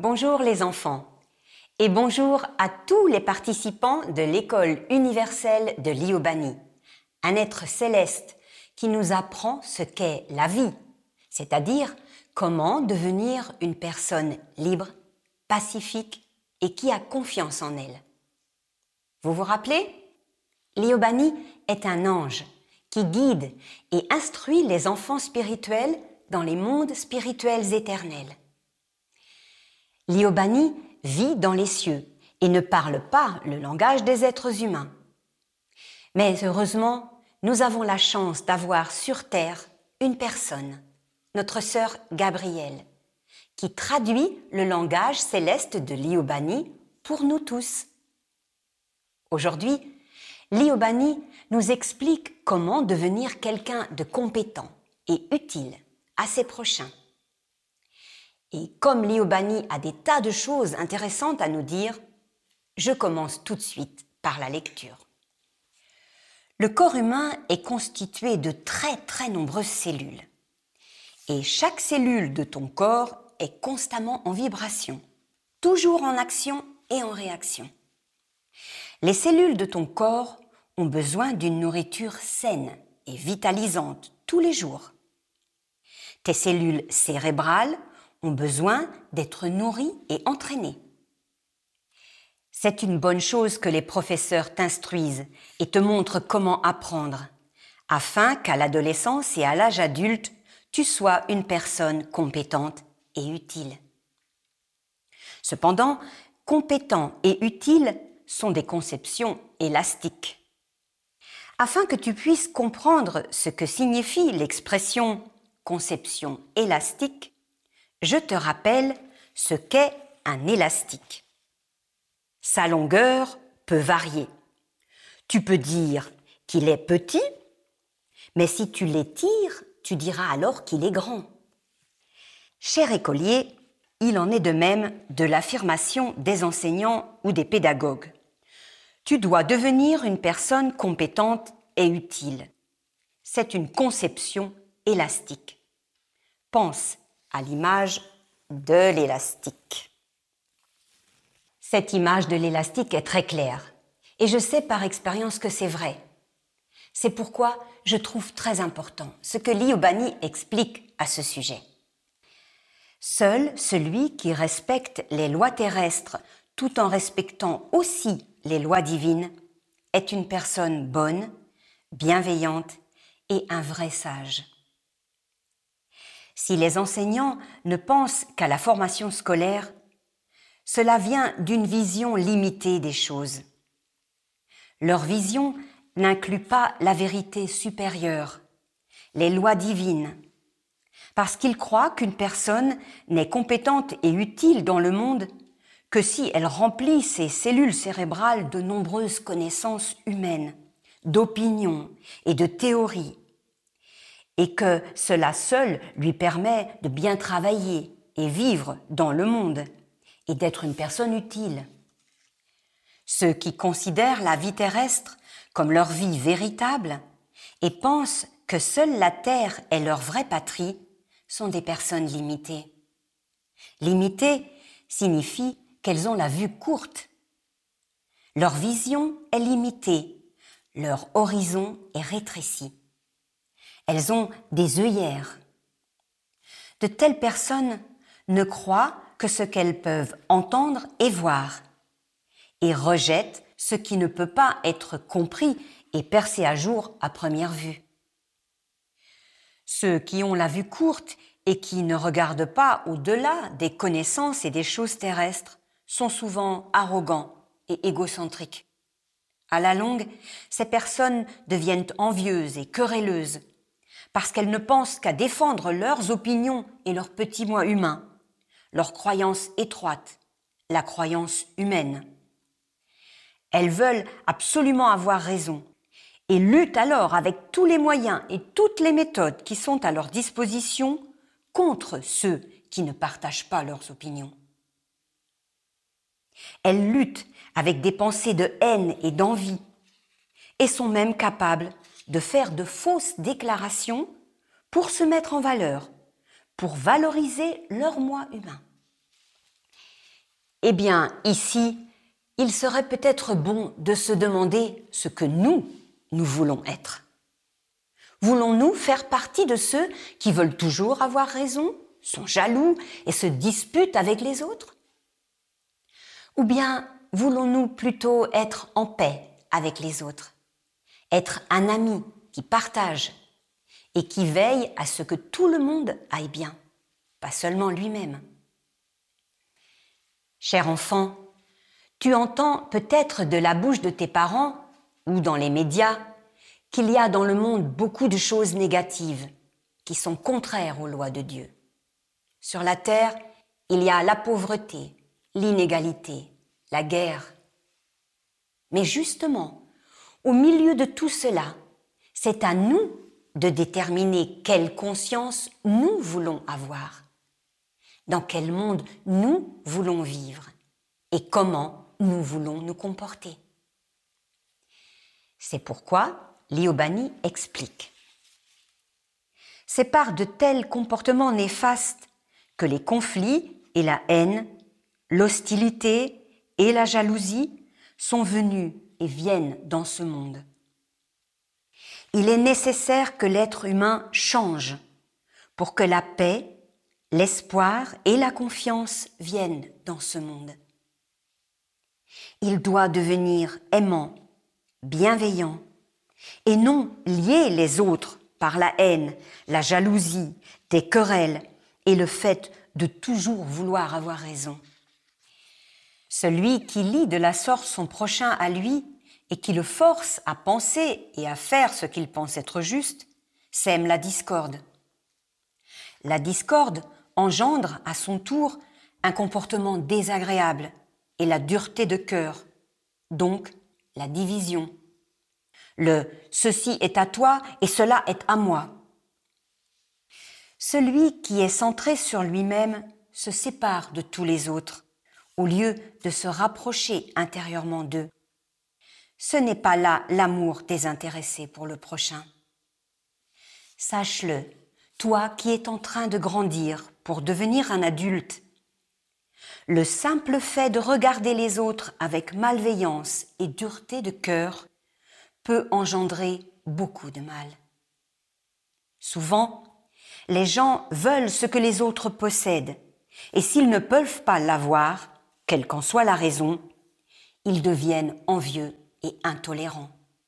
Bonjour les enfants et bonjour à tous les participants de l'école universelle de l'Iobani, un être céleste qui nous apprend ce qu'est la vie, c'est-à-dire comment devenir une personne libre, pacifique et qui a confiance en elle. Vous vous rappelez? L'Iobani est un ange qui guide et instruit les enfants spirituels dans les mondes spirituels éternels. L'Iobani vit dans les cieux et ne parle pas le langage des êtres humains. Mais heureusement, nous avons la chance d'avoir sur terre une personne, notre sœur Gabrielle, qui traduit le langage céleste de l'Iobani pour nous tous. Aujourd'hui, l'Iobani nous explique comment devenir quelqu'un de compétent et utile à ses prochains. Et comme l'Iobani a des tas de choses intéressantes à nous dire, je commence tout de suite par la lecture. Le corps humain est constitué de très nombreuses cellules. Et chaque cellule de ton corps est constamment en vibration, toujours en action et en réaction. Les cellules de ton corps ont besoin d'une nourriture saine et vitalisante tous les jours. Tes cellules cérébrales ont besoin d'être nourries et entraînées. C'est une bonne chose que les professeurs t'instruisent et te montrent comment apprendre, afin qu'à l'adolescence et à l'âge adulte, tu sois une personne compétente et utile. Cependant, compétent et utile sont des conceptions élastiques. Afin que tu puisses comprendre ce que signifie l'expression conception élastique, je te rappelle ce qu'est un élastique. Sa longueur peut varier. Tu peux dire qu'il est petit, mais si tu l'étires, tu diras alors qu'il est grand. Cher écolier, il en est de même de l'affirmation des enseignants ou des pédagogues. Tu dois devenir une personne compétente et utile. C'est une conception élastique. Pense à l'image de l'élastique. Cette image de l'élastique est très claire et je sais par expérience que c'est vrai. C'est pourquoi je trouve très important ce que l'Iobani explique à ce sujet. Seul celui qui respecte les lois terrestres tout en respectant aussi les lois divines est une personne bonne, bienveillante et un vrai sage. Si les enseignants ne pensent qu'à la formation scolaire, cela vient d'une vision limitée des choses. Leur vision n'inclut pas la vérité supérieure, les lois divines, parce qu'ils croient qu'une personne n'est compétente et utile dans le monde que si elle remplit ses cellules cérébrales de nombreuses connaissances humaines, d'opinions et de théories, et que cela seul lui permet de bien travailler et vivre dans le monde et d'être une personne utile. Ceux qui considèrent la vie terrestre comme leur vie véritable et pensent que seule la terre est leur vraie patrie sont des personnes limitées. Limitées signifie qu'elles ont la vue courte. Leur vision est limitée, leur horizon est rétréci. Elles ont des œillères. De telles personnes ne croient que ce qu'elles peuvent entendre et voir, et rejettent ce qui ne peut pas être compris et percé à jour à première vue. Ceux qui ont la vue courte et qui ne regardent pas au-delà des connaissances et des choses terrestres sont souvent arrogants et égocentriques. À la longue, ces personnes deviennent envieuses et querelleuses, parce qu'elles ne pensent qu'à défendre leurs opinions et leurs petits moi humains, leurs croyances étroites, la croyance humaine. Elles veulent absolument avoir raison et luttent alors avec tous les moyens et toutes les méthodes qui sont à leur disposition contre ceux qui ne partagent pas leurs opinions. Elles luttent avec des pensées de haine et d'envie et sont même capables de faire de fausses déclarations pour se mettre en valeur, pour valoriser leur moi humain. Eh bien, ici, il serait peut-être bon de se demander ce que nous voulons être. Voulons-nous faire partie de ceux qui veulent toujours avoir raison, sont jaloux et se disputent avec les autres? Ou bien voulons-nous plutôt être en paix avec les autres, être un ami qui partage et qui veille à ce que tout le monde aille bien, pas seulement lui-même? Cher enfant, tu entends peut-être de la bouche de tes parents ou dans les médias qu'il y a dans le monde beaucoup de choses négatives qui sont contraires aux lois de Dieu. Sur la terre, il y a la pauvreté, l'inégalité, la guerre. Mais justement, au milieu de tout cela, c'est à nous de déterminer quelle conscience nous voulons avoir, dans quel monde nous voulons vivre et comment nous voulons nous comporter. C'est pourquoi Lio Bani explique. C'est par de tels comportements néfastes que les conflits et la haine, l'hostilité et la jalousie sont venus et viennent dans ce monde. Il est nécessaire que l'être humain change pour que la paix, l'espoir et la confiance viennent dans ce monde. Il doit devenir aimant, bienveillant, et non lier les autres par la haine, la jalousie, des querelles et le fait de toujours vouloir avoir raison. Celui qui lie de la sorte son prochain à lui et qui le force à penser et à faire ce qu'il pense être juste, sème la discorde. La discorde engendre à son tour un comportement désagréable et la dureté de cœur, donc la division. Le « ceci est à toi et cela est à moi ». Celui qui est centré sur lui-même se sépare de tous les autres, au lieu de se rapprocher intérieurement d'eux. Ce n'est pas là l'amour désintéressé pour le prochain. Sache-le, toi qui es en train de grandir pour devenir un adulte. Le simple fait de regarder les autres avec malveillance et dureté de cœur peut engendrer beaucoup de mal. Souvent, les gens veulent ce que les autres possèdent, et s'ils ne peuvent pas l'avoir, quelle qu'en soit la raison, ils deviennent envieux et intolérants.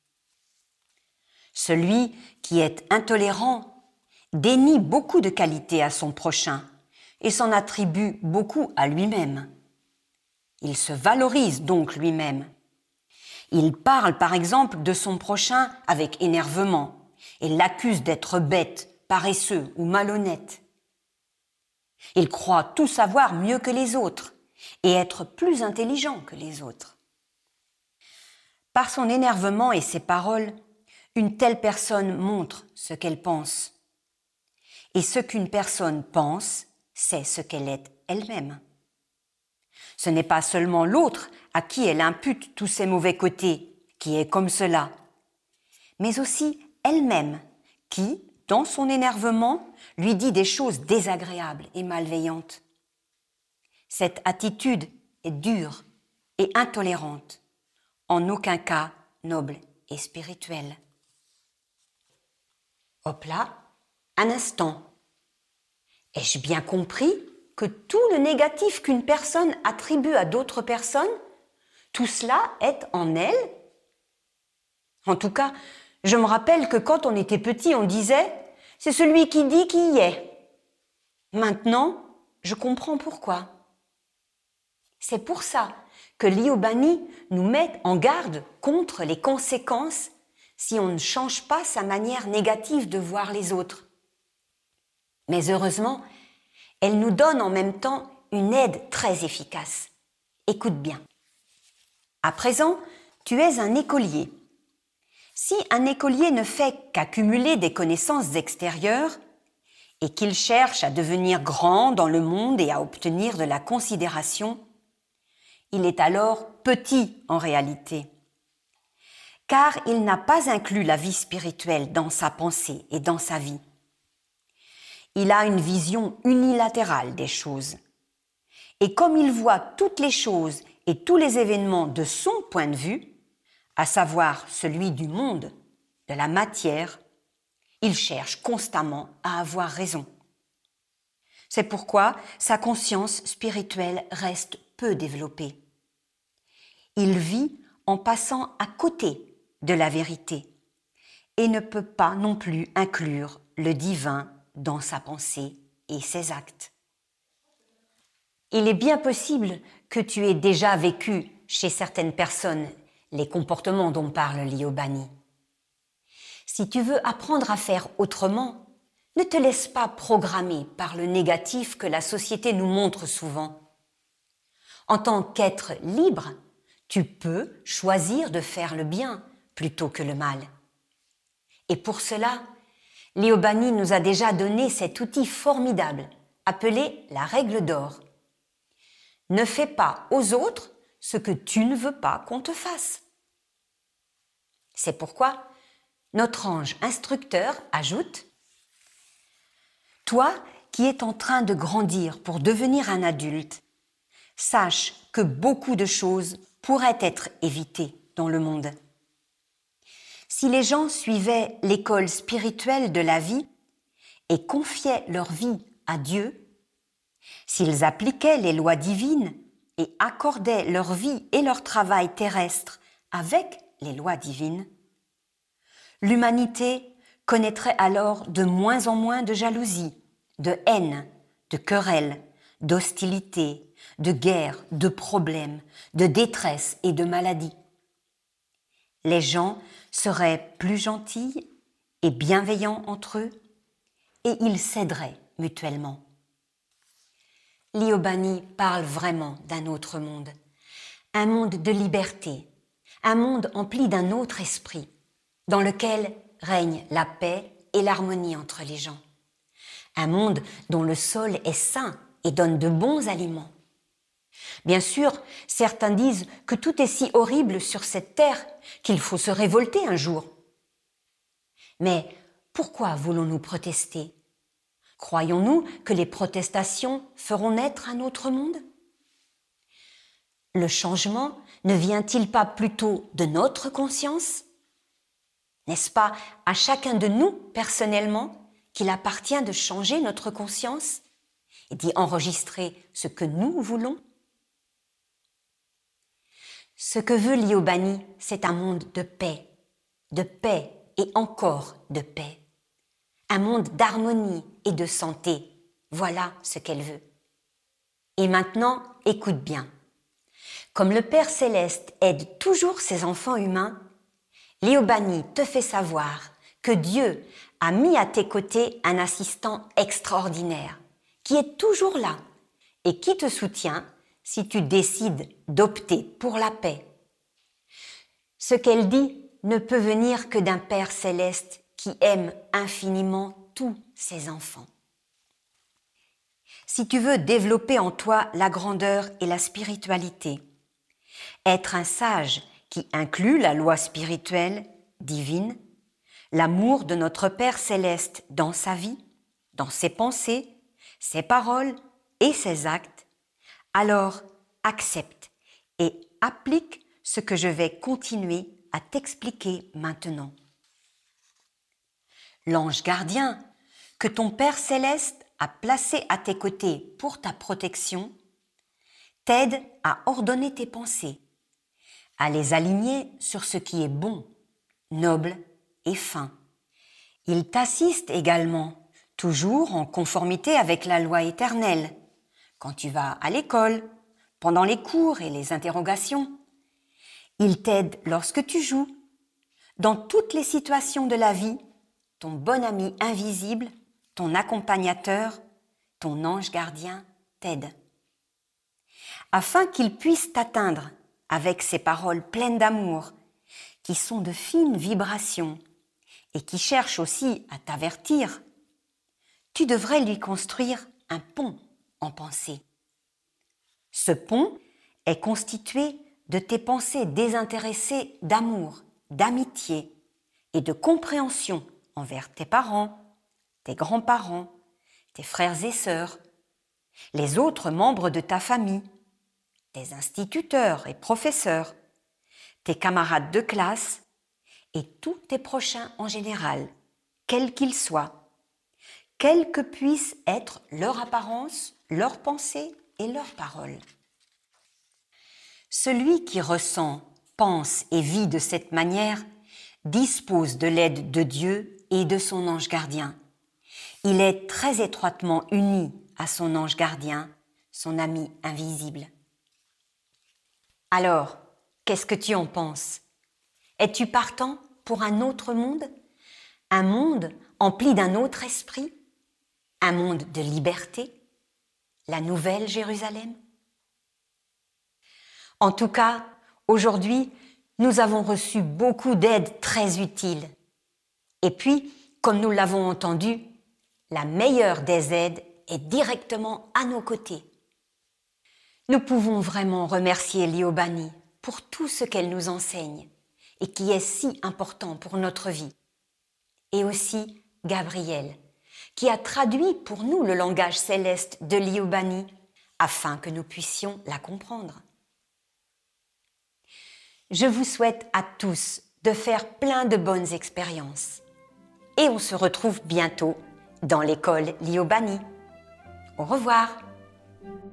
Celui qui est intolérant dénie beaucoup de qualités à son prochain et s'en attribue beaucoup à lui-même. Il se valorise donc lui-même. Il parle par exemple de son prochain avec énervement et l'accuse d'être bête, paresseux ou malhonnête. Il croit tout savoir mieux que les autres et être plus intelligent que les autres. Par son énervement et ses paroles, une telle personne montre ce qu'elle pense. Et ce qu'une personne pense, c'est ce qu'elle est elle-même. Ce n'est pas seulement l'autre à qui elle impute tous ses mauvais côtés, qui est comme cela, mais aussi elle-même, qui, dans son énervement, lui dit des choses désagréables et malveillantes. Cette attitude est dure et intolérante, en aucun cas noble et spirituelle. Hop là, un instant. Ai-je bien compris que tout le négatif qu'une personne attribue à d'autres personnes, tout cela est en elle? En tout cas, je me rappelle que quand on était petit, on disait « c'est celui qui dit qui y est ». Maintenant, je comprends pourquoi. C'est pour ça que Lio Bani nous met en garde contre les conséquences si on ne change pas sa manière négative de voir les autres. Mais heureusement, elle nous donne en même temps une aide très efficace. Écoute bien. À présent, tu es un écolier. Si un écolier ne fait qu'accumuler des connaissances extérieures et qu'il cherche à devenir grand dans le monde et à obtenir de la considération, il est alors petit en réalité, car il n'a pas inclus la vie spirituelle dans sa pensée et dans sa vie. Il a une vision unilatérale des choses Et comme il voit toutes les choses et tous les événements de son point de vue, à savoir celui du monde, de la matière, il cherche constamment à avoir raison. C'est pourquoi sa conscience spirituelle reste peu développée. Il vit en passant à côté de la vérité et ne peut pas non plus inclure le divin dans sa pensée et ses actes. Il est bien possible que tu aies déjà vécu chez certaines personnes les comportements dont parle Liobani. Si tu veux apprendre à faire autrement, ne te laisse pas programmer par le négatif que la société nous montre souvent. En tant qu'être libre, tu peux choisir de faire le bien plutôt que le mal. Et pour cela, Liobani nous a déjà donné cet outil formidable, appelé la règle d'or. Ne fais pas aux autres ce que tu ne veux pas qu'on te fasse. C'est pourquoi notre ange instructeur ajoute « Toi qui es en train de grandir pour devenir un adulte, sache que beaucoup de choses pourraient être évitées dans le monde. Si les gens suivaient l'école spirituelle de la vie et confiaient leur vie à Dieu, s'ils appliquaient les lois divines et accordaient leur vie et leur travail terrestre avec les lois divines, l'humanité connaîtrait alors de moins en moins de jalousie, de haine, de querelles, d'hostilité, de guerre, de problèmes, de détresse et de maladies. Les gens seraient plus gentils et bienveillants entre eux et ils s'aideraient mutuellement. Liobani parle vraiment d'un autre monde, un monde de liberté, un monde empli d'un autre esprit, dans lequel règne la paix et l'harmonie entre les gens. Un monde dont le sol est sain et donne de bons aliments. Bien sûr, certains disent que tout est si horrible sur cette terre qu'il faut se révolter un jour. Mais pourquoi voulons-nous protester ? Croyons-nous que les protestations feront naître un autre monde ? Le changement ne vient-il pas plutôt de notre conscience ? N'est-ce pas à chacun de nous, personnellement, qu'il appartient de changer notre conscience et d'y enregistrer ce que nous voulons ? Ce que veut Liobani, c'est un monde de paix et encore de paix. Un monde d'harmonie et de santé. Voilà ce qu'elle veut. Et maintenant, écoute bien. Comme le Père Céleste aide toujours ses enfants humains, Liobani te fait savoir que Dieu a mis à tes côtés un assistant extraordinaire qui est toujours là et qui te soutient si tu décides d'opter pour la paix. Ce qu'elle dit ne peut venir que d'un Père céleste qui aime infiniment tous ses enfants. Si tu veux développer en toi la grandeur et la spiritualité, être un sage qui inclut la loi spirituelle, divine, l'amour de notre Père céleste dans sa vie, dans ses pensées, ses paroles et ses actes, alors accepte et applique ce que je vais continuer à t'expliquer maintenant. L'ange gardien que ton Père céleste a placé à tes côtés pour ta protection t'aide à ordonner tes pensées, à les aligner sur ce qui est bon, noble et fin. Il t'assiste également, toujours en conformité avec la loi éternelle, quand tu vas à l'école, pendant les cours et les interrogations. Il t'aide lorsque tu joues. Dans toutes les situations de la vie, ton bon ami invisible, ton accompagnateur, ton ange gardien t'aide. Afin qu'il puisse t'atteindre avec ses paroles pleines d'amour, qui sont de fines vibrations et qui cherchent aussi à t'avertir, tu devrais lui construire un pont en pensée. Ce pont est constitué de tes pensées désintéressées d'amour, d'amitié et de compréhension envers tes parents, tes grands-parents, tes frères et sœurs, les autres membres de ta famille, tes instituteurs et professeurs, tes camarades de classe et tous tes prochains en général, quels qu'ils soient, quelle que puisse être leur apparence, leurs pensées et leurs paroles. Celui qui ressent, pense et vit de cette manière dispose de l'aide de Dieu et de son ange gardien. Il est très étroitement uni à son ange gardien, son ami invisible. Alors, qu'est-ce que tu en penses? Es-tu partant pour un autre monde? Un monde empli d'un autre esprit? Un monde de liberté? La nouvelle Jérusalem? En tout cas, aujourd'hui, nous avons reçu beaucoup d'aides très utiles. Et puis, comme nous l'avons entendu, la meilleure des aides est directement à nos côtés. Nous pouvons vraiment remercier Liobani pour tout ce qu'elle nous enseigne et qui est si important pour notre vie. Et aussi Gabriel, qui a traduit pour nous le langage céleste de Liobani afin que nous puissions la comprendre. Je vous souhaite à tous de faire plein de bonnes expériences. Et on se retrouve bientôt dans l'école Liobani. Au revoir.